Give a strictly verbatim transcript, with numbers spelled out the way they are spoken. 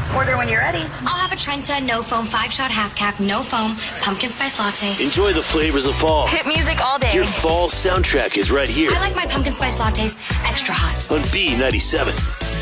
Order when you're ready. I'll have a Trenta, no foam, five shot half cap, no foam, pumpkin spice latte. Enjoy the flavors of fall. Hit music all day. Your fall soundtrack is right here I like my pumpkin spice lattes extra hot. on B ninety-seven.